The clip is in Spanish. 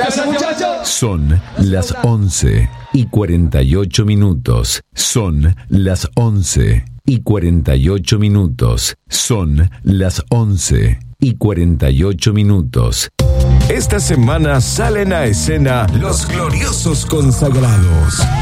Gracias, muchachos. Son las 11:48. Son las 11:48. Son las 11:48. Esta semana salen a escena los gloriosos consagrados.